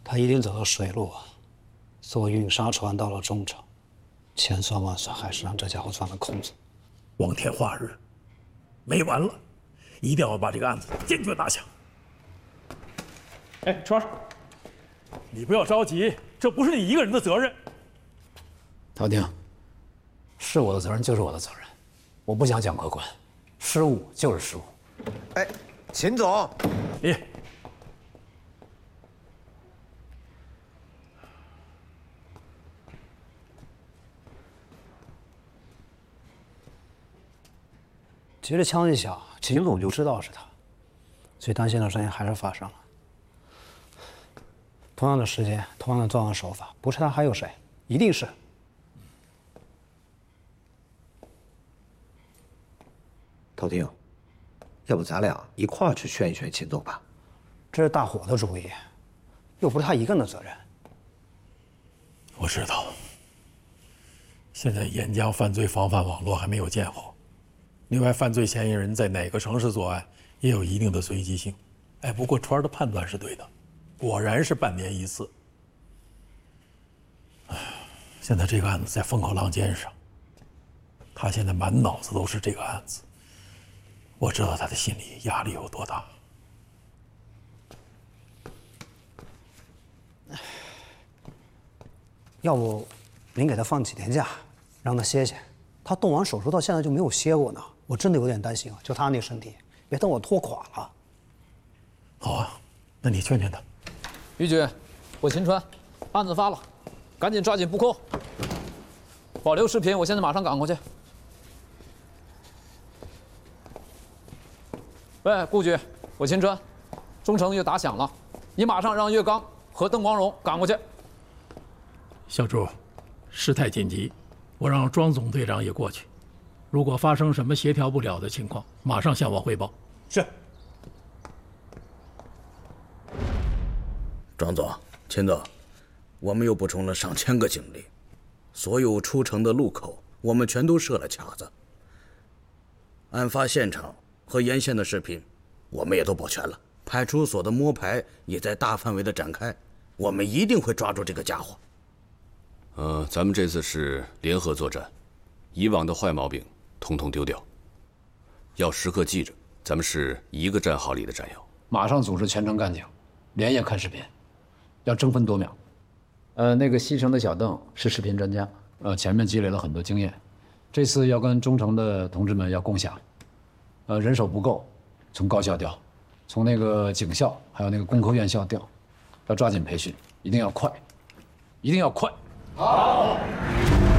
他一定走的水路啊，坐运沙船到了中城，千算万算还是让这家伙钻了空子。 光天化日，没完了，一定要把这个案子坚决拿下。哎，川儿，你不要着急，这不是你一个人的责任。 陶丁，是我的责任就是我的责任，我不想讲客观，失误就是失误。 哎，秦总， 你。 其实枪一响，秦总就知道是他，最担心的事情还是发生了。同样的时间，同样的作案手法，不是他还有谁？一定是。 陶丁，要不咱俩一块儿去劝一劝秦总吧？ 这是大伙的主意，又不是他一个人的责任。 我知道，现在沿江犯罪防范网络还没有建好。另外，犯罪嫌疑人在哪个城市作案也有一定的随机性。哎，不过川儿的判断是对的，果然是半年一次。哎，现在这个案子在风口浪尖上，他现在满脑子都是这个案子，我知道他的心理压力有多大。 要不，您给他放几天假，让他歇歇。他动完手术到现在就没有歇过呢，我真的有点担心啊！就他那身体，别等我拖垮了。 好啊，那你劝劝他。 于局，我秦川，案子发了，赶紧抓紧布控。保留视频，我现在马上赶过去。喂，顾局，我秦川，中城又打响了，你马上让岳刚和邓光荣赶过去。 小朱，事态紧急，我让庄总队长也过去。如果发生什么协调不了的情况，马上向我汇报。是。 庄总、秦总，我们又补充了上千个警力，所有出城的路口我们全都设了卡子。案发现场和沿线的视频，我们也都保全了。派出所的摸排也在大范围的展开，我们一定会抓住这个家伙。 咱们这次是联合作战，以往的坏毛病统统丢掉。要时刻记着，咱们是一个战壕里的战友。 马上组织全城干警，连夜看视频，要争分夺秒。那个西城的小邓是视频专家，前面积累了很多经验，这次要跟中城的同志们要共享。人手不够，从高校调，从那个警校还有那个工科院校调，要抓紧培训，一定要快，一定要快。好。